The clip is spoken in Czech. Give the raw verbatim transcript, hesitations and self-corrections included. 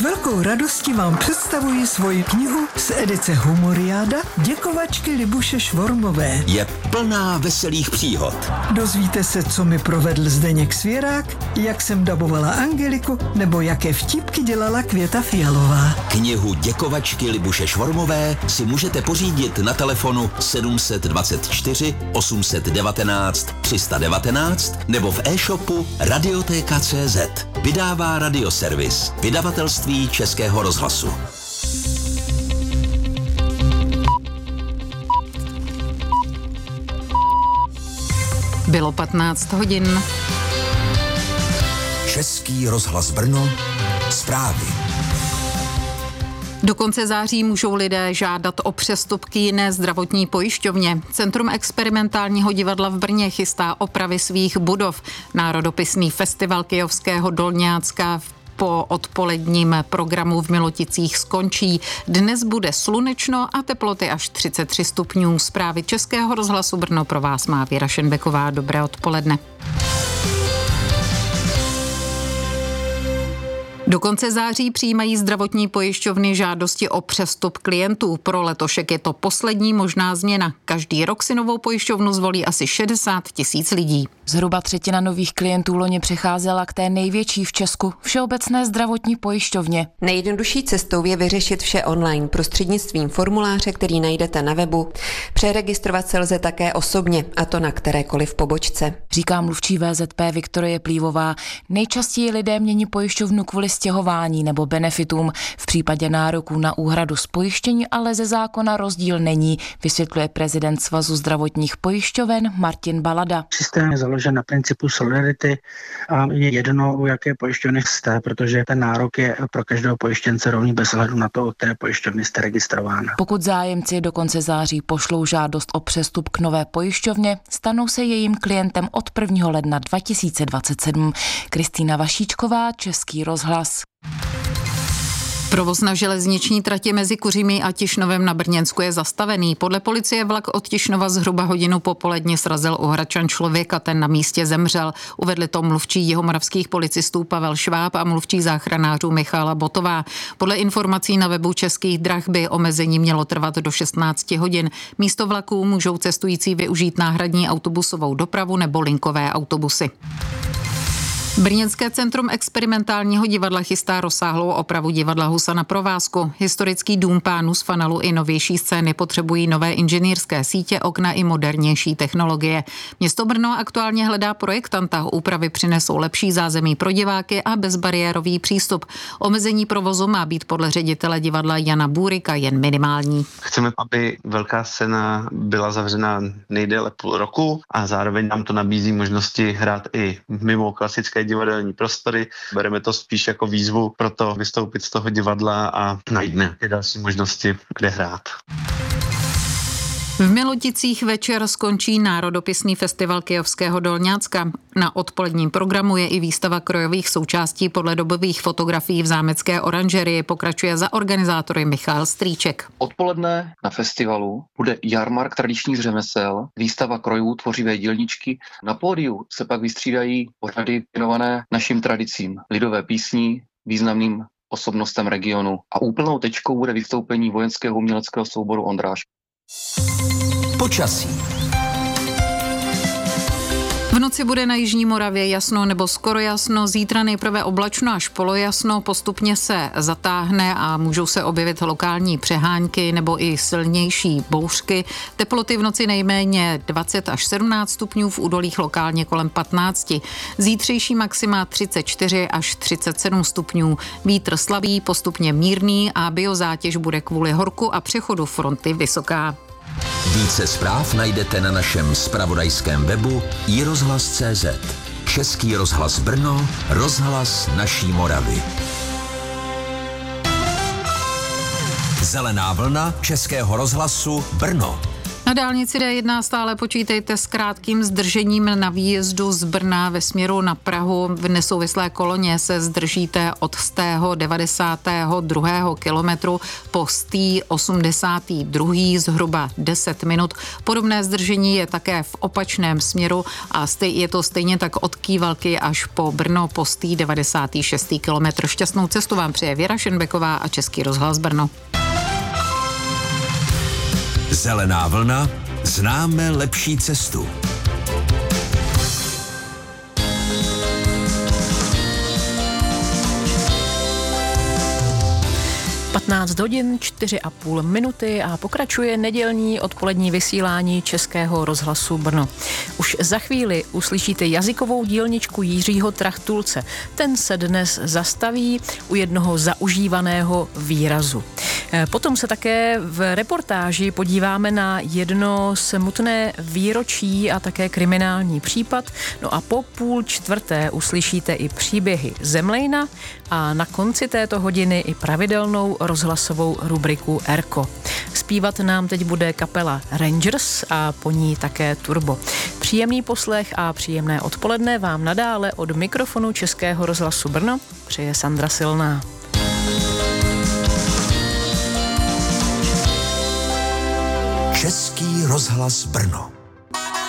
S velkou radostí vám představuji svoji knihu z edice Humoriáda Děkovačky Libuše Švormové. Je plná veselých příhod. Dozvíte se, co mi provedl Zdeněk Svěrák, jak jsem dabovala Angeliku, nebo jaké vtipky dělala Květa Fialová. Knihu Děkovačky Libuše Švormové si můžete pořídit na telefonu sedm dva čtyři osm jedna devět tři jedna devět nebo v e-shopu Radiotéka tečka cé zet. Vydává Radioservis, vydavatelství Českého rozhlasu. Bylo patnáct hodin. Český rozhlas Brno, zprávy. Do konce září můžou lidé žádat o přestupky jiné zdravotní pojišťovně. Centrum experimentálního divadla v Brně chystá opravy svých budov. Národopisný festival Kyjovského Dolňácka po odpoledním programu v Miloticích skončí. Dnes bude slunečno a teploty až třicet tři stupňů. Zprávy Českého rozhlasu Brno pro vás má Věra Šenbeková. Dobré odpoledne. Do konce září přijímají zdravotní pojišťovny žádosti o přestup klientů. Pro letošek je to poslední možná změna. Každý rok si novou pojišťovnu zvolí asi šedesát tisíc lidí. Zhruba třetina nových klientů loni přecházela k té největší v Česku, Všeobecné zdravotní pojišťovně. Nejjednodušší cestou je vyřešit vše online prostřednictvím formuláře, který najdete na webu. Přeregistrovat se lze také osobně, a to na kterékoliv pobočce. Říká mluvčí vé zet pé Viktorie Plívová. Nejčastěji lidé mění pojišťovnu kvůli stěhování nebo benefitům. V případě nároku na úhradu z pojištění ale ze zákona rozdíl není, vysvětluje prezident Svazu zdravotních pojišťoven Martin Balada. Systém je založen na principu solidarity a je jedno, u jaké pojišťovny jste, protože ten nárok je pro každého pojištěnce rovný bez ohledu na to, u které pojišťovny jste registrována. Pokud zájemci do konce září pošlou žádost o přestup k nové pojišťovně, stanou se jejím klientem od prvního ledna dva tisíce dvacet sedm. Kristýna Vašíčková, Český rozhlas. Provoz na železniční trati mezi Kuřimi a Tišnovem na Brněnsku je zastavený. Podle policie vlak od Tišnova zhruba hodinu popoledně srazil u Hradčan člověka, ten na místě zemřel. Uvedli to mluvčí jihomoravských policistů Pavel Šváb a mluvčí záchranářů Michála Botová. Podle informací na webu Českých drah by omezení mělo trvat do šestnáct hodin. Místo vlaků můžou cestující využít náhradní autobusovou dopravu nebo linkové autobusy. Brněnské centrum experimentálního divadla chystá rozsáhlou opravu divadla Husa na provázku. Historický dům pánů z Fanalu i novější scény potřebují nové inženýrské sítě, okna i modernější technologie. Město Brno aktuálně hledá projektanta. Úpravy přinesou lepší zázemí pro diváky a bezbariérový přístup. Omezení provozu má být podle ředitele divadla Jana Bůrika jen minimální. Chceme, aby velká scéna byla zavřena nejdéle půl roku a zároveň nám to nabízí možnosti hrát i mimo klasické divadelní prostory. Bereme to spíš jako výzvu pro to vystoupit z toho divadla a najít nějaké další možnosti, kde hrát. V Miloticích večer skončí národopisný festival Kyjovského Dolňácka. Na odpoledním programu je i výstava krojových součástí podle dobových fotografií v zámecké oranžerii. Pokračuje za organizátory Michal Strýček. Odpoledne na festivalu bude jarmark tradičních řemesel, výstava krojů, tvořivé dílničky. Na pódiu se pak vystřídají pořady věnované našim tradicím, lidové písní, významným osobnostem regionu. A úplnou tečkou bude vystoupení vojenského uměleckého souboru Ondráš. Počasí. V noci bude na jižní Moravě jasno nebo skoro jasno, zítra nejprve oblačno až polojasno, postupně se zatáhne a můžou se objevit lokální přehánky nebo i silnější bouřky. Teploty v noci nejméně dvacet až sedmnáct stupňů, v údolích lokálně kolem patnáct. Zítřejší maxima třicet čtyři až třicet sedm stupňů. Vítr slabý, postupně mírný a biozátěž bude kvůli horku a přechodu fronty vysoká. Více zpráv najdete na našem zpravodajském webu i rozhlas tečka cé zet. Český rozhlas Brno, rozhlas naší Moravy. Zelená vlna Českého rozhlasu Brno. Na dálnici D jedna stále počítejte s krátkým zdržením na výjezdu z Brna ve směru na Prahu. V nesouvislé koloně se zdržíte od stého devadesátého druhého kilometru po stý osmdesátý druhý zhruba deset minut. Podobné zdržení je také v opačném směru a je to stejně tak od Kývalky až po Brno po stý devadesátý šestý kilometr. Šťastnou cestu vám přeje Věra Šenbeková a Český rozhlas Brno. Zelená vlna, známe lepší cestu. patnáct hodin, čtyři a půl minuty a pokračuje nedělní odpolední vysílání Českého rozhlasu Brno. Už za chvíli uslyšíte jazykovou dílničku Jiřího Trachtulce. Ten se dnes zastaví u jednoho zaužívaného výrazu. Potom se také v reportáži podíváme na jedno smutné výročí a také kriminální případ. No a po půl čtvrté uslyšíte i příběhy Zemlejna a na konci této hodiny i pravidelnou rozhlasovou rubriku Erko. Zpívat nám teď bude kapela Rangers a po ní také Turbo. Příjemný poslech a příjemné odpoledne vám nadále od mikrofonu Českého rozhlasu Brno přeje Sandra Silná. Český rozhlas Brno.